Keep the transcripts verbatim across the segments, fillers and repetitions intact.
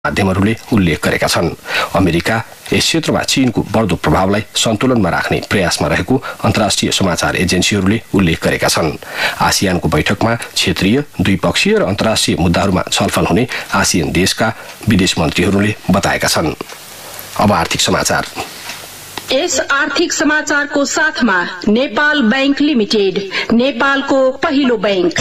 माध्यमहरूले उल्लेख गरेका छन्। अमेरिका यस क्षेत्रमा चीनको बढ्दो प्रभावलाई सन्तुलनमा राख्ने प्रयासमा रहेको अन्तर्राष्ट्रिय समाचार एजेन्सीहरूले उल्लेख गरेका छन्। आसियानको बैठकमा क्षेत्रीय, द्विपक्षीय र अन्तर्राष्ट्रिय मुद्दाहरूमा छलफल हुने आसियान देशका विदेश मन्त्रीहरूले बताएका छन्। अब आर्थिक समाचार। यस आर्थिक समाचारको साथमा नेपाल बैंक लिमिटेड, नेपालको पहिलो बैंक।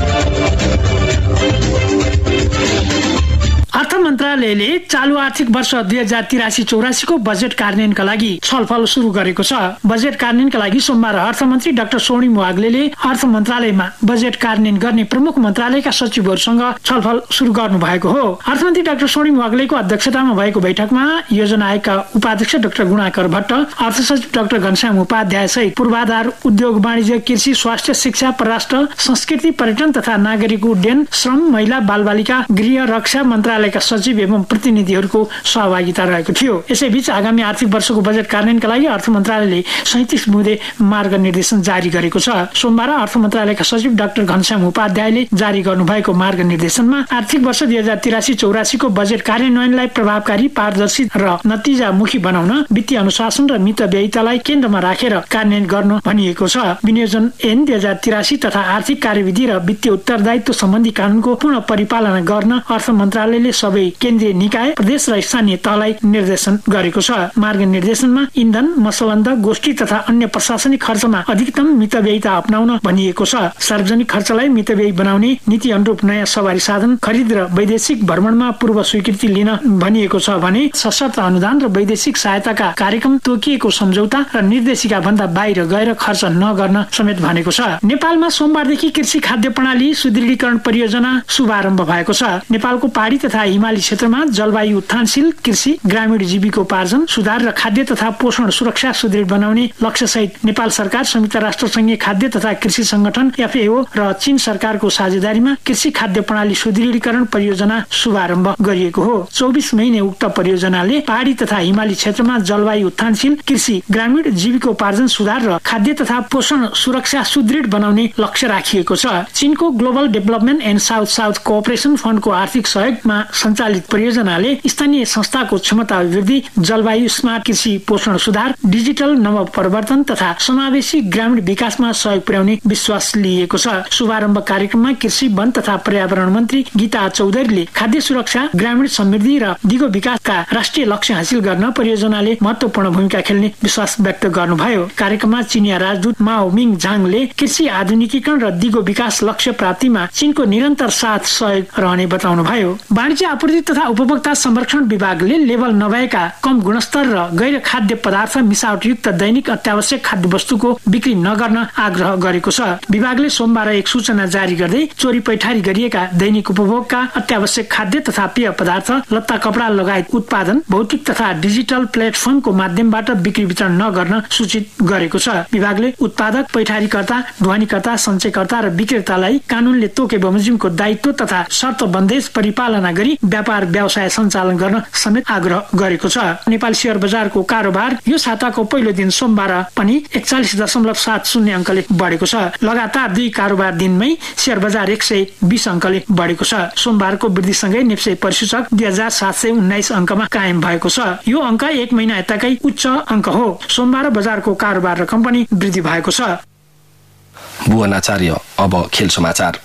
अर्थ मन्त्रालयले चालू आर्थिक वर्ष दुई हजार तिरासी चौरासी को बजेट कार्यान्वयनका लागि छलफल शुरू गरेको छ। बजेट कार्यान्वयनका लागि सोमबार अर्थमन्त्री डाक्टर स्वर्णिम वाग्लेले अर्थ मन्त्रालयमा बजेट कार्यान्वयन गर्ने प्रमुख मन्त्रालयका सचिवहरूसँग छलफल शुरू गर्नु भएको हो। अर्थमन्त्री डाक्टर स्वर्णिम वाग्लेको अध्यक्षतामा भएको बैठकमा योजना आयोगका उपाध्यक्ष डाक्टर गुणाकर भट्ट, अर्थ सचिव डाक्टर घनश्याम उपाध्याय सहित पूर्वाधार, उद्योग, वाणिज्य, कृषि, स्वास्थ्य, शिक्षा, परराष्ट्र, संस्कृति, पर्यटन तथा नागरिक उड्डयन, श्रम, महिला, बालबालिका, गृह, रक्षा मन्त्रालय का सचिव एवं प्रतिनिधिहरूको सहभागिता रहेको थियो। यसैबीच आगामी आर्थिक वर्षको बजेट कार्यान्वयनका लागि अर्थ मन्त्रालयले सैंतीस बुँदे मार्ग निर्देशन जारी गरेको छ। सोमबार अर्थ मन्त्रालयका सचिव डाक्टर घनश्याम उपाध्यायले जारी गर्नुभएको मार्ग निर्देशनमा आर्थिक वर्ष दुई हजार तिरासी चौरासी को बजेट कार्यान्वयनलाई प्रभावकारी, पारदर्शी र नतिजामुखी बनाउन वित्तीय अनुशासन र मितव्ययितालाई केन्द्रमा राखेर कार्यान्वयन गर्न भनिएको छ। विनियोजन ऐन दुई हजार तिरासी तथा आर्थिक कार्यविधि र वित्तीय उत्तरदायित्व सम्बन्धी कानूनको पूर्ण परिपालना गर्न अर्थ मन्त्रालयले सबै केन्द्रीय निकाय, प्रदेश र स्थानीय तहलाई निर्देशन गरेको छ। मार्ग निर्देशनमा इन्धन, मसलन्द, गोष्ठी तथा अन्य प्रशासनिक खर्चमा अधिकतम मितव्ययिता अपनाउन भनिएको छ। सार्वजनिक खर्चलाई मितव्ययी बनाउने नीति अनुरूप नयाँ सवारी साधन खरिद र वैदेशिक भ्रमणमा पूर्व स्वीकृति लिन भनिएको छ भने सशर्त अनुदान र वैदेशिक सहायताका कार्यक्रम, तोकिएको सम्झौता र निर्देशिका भन्दा बाहिर गएर खर्च नगर्न समेत भनेको छ। नेपालमा सोमबारदेखि कृषि खाद्य प्रणाली सुदृढीकरण परियोजना शुभारम्भ भएको छ। नेपालको पहाडी तथा हिमाली क्षेत्रमा जलवायु उत्थानशील कृषि, ग्रामीण जीविकोपार्जन सुधार र खाद्य तथा पोषण सुरक्षा सुदृढ बनाउने लक्ष्य सहित नेपाल सरकार, संयुक्त राष्ट्र संघीय खाद्य तथा कृषि संगठन एफएओ र चीन सरकारको साझेदारीमा कृषि खाद्य प्रणाली सुदृढीकरण परियोजना शुभारम्भ गरिएको हो। चौबिस महिने उक्त परियोजनाले पहाडी तथा हिमाली क्षेत्रमा जलवायु उत्थानशील कृषि, ग्रामीण जीविकोपार्जन सुधार र खाद्य तथा पोषण सुरक्षा सुदृढ बनाउने लक्ष्य राखिएको छ। चीनको global development and south south cooperation फन्डको आर्थिक सहयोगमा सञ्चालित परियोजनाले स्थानीय संस्थाको क्षमता अभिवृद्धि, जलवायु स्मार्ट कृषि पोषण सुधार, डिजिटल नव परिवर्तन तथा समावेशी ग्रामीण विकासमा सहयोग पुर्याउने विश्वास लिएको छ। शुभारम्भ कार्यक्रममा कृषि, वन तथा पर्यावरण मन्त्री गीता चौधरीले खाद्य सुरक्षा, ग्रामीण समृद्धि र दिगो विकासका राष्ट्रिय लक्ष्य हासिल गर्न परियोजनाले महत्वपूर्ण भूमिका खेल्ने विश्वास व्यक्त गर्नुभयो। कार्यक्रममा चिनिया राजदूत माओ मिङ झाङले कृषि आधुनिकीकरण र दिगो विकास लक्ष्य प्राप्तिमा चीनको निरन्तर साथ सहयोग रहने बताउनु भयो। वाणिज्य आपूर्ति तथा उपभोक्ता संरक्षण विभागले लेभल नभएका कम गुणस्तर र गैर खाद्य पदार्थ, मिसावटयुक्त दैनिक अत्यावश्यक खाद्य वस्तुको बिक्री नगर्न आग्रह गरेको छ। विभागले सोमबार एक सूचना जारी गर्दै चोरी पैठारी गरिएका दैनिक उपभोगका अत्यावश्यक खाद्य तथा पेय पदार्थ, लत्ता, कपडा लगायत उत्पादन भौतिक तथा डिजिटल प्लेटफर्मको माध्यमबाट बिक्री वितरण नगर्न सूचित गरेको छ। विभागले उत्पादक, पैठारीकर्ता, ढुवानीकर्ता, सञ्चयकर्ता र विक्रेतालाई कानूनले तोके बमोजिमको दायित्व तथा शर्त बन्देज परिपालना गरी व्यापार व्यवसाय सञ्चालन गर्न समेत आग्रह गरेको छ। नेपाल शेयर बजारको कारोबार यो साताको पहिलो दिन सोमबार पनि एकचालिस दशमलव सात शून्य अङ्कले बढेको छ। लगातार दुई कारोबार दिनमै शेयर बजार एक सय बीस अङ्कले बढेको छ। सोमबारको वृद्धिसँगै निफ्टी परिसूचक दुई हजार सात सय उन्नाइस अङ्कमा कायम भएको छ। यो अङ्क एक महिना यताकै उच्च अङ्क हो। सोमबार बजारको कारोबार रकम पनि वृद्धि भएको छ। भुवन आचार्य, अब खेल समाचार।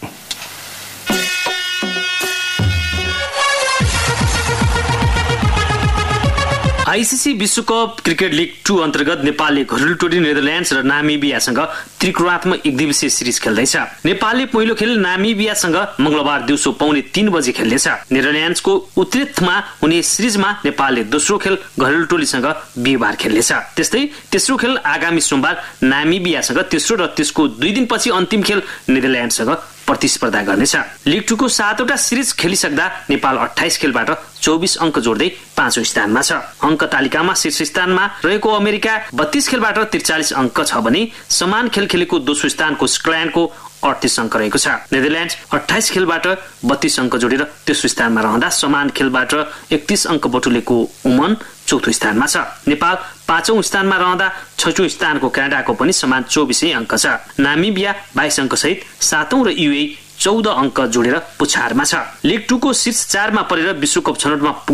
आइसिसी विश्वकप क्रिकेट लिग टू अन्तर्गत नेपालले घरेलु टोली नेदरल्यान्ड्स र नामिबियासँग त्रिकोणात्मक एक दिवसीय सिरिज खेल्दैछ। नेपालले पहिलो खेल नामिबियासँग मंगलबार दिउँसो पौने तीन बजे खेल्नेछ। नेदरल्यान्ड्सको उट्रेख्टमा हुने सिरिजमा नेपालले दोस्रो खेल घरेलु टोलीसँग बिहिबार खेल्नेछ। त्यस्तै तेस्रो खेल आगामी सोमबार नामिबियासँग, तेस्रो र त्यसको दुई दिनपछि अन्तिम खेल नेदरल्यान्ड्ससँग प्रतिस्पर्धा गर्नेछ। लिग टू को सातवटा सिरिज खेलिसक्दा नेपाल अट्ठाइस खेलबाट चौबिस अङ्क जोड्दै पाँचौं स्थानमा छ। अङ्क तालिकामा शीर्ष स्थानमा रहेको अमेरिका बत्तीस खेलबाट त्रिचालिस अङ्क छ भने समान खेल खेलेको दोस्रो स्थानको स्कटल्यान्डको अडतीस अङ्क रहेको छ। नेदरल्यान्ड्स अट्ठाइस खेलबाट बत्तीस अङ्क जोडेर तेस्रो स्थानमा रहँदा समान खेलबाट एकतीस अङ्क बटुलेको ओमन चौथो स्थानमा छ। नेपाल पाँचौं स्थानमा रहँदा छैटौं स्थानको क्यानाडाको पनि समान चौबिसै अङ्क छ। नामिबिया बाइस अङ्क सहित सातौं र युए चौध अङ्क जोडेर पुछारमा छ। लिग टू को शीर्ष चारमा परेर विश्वकप छनौटमा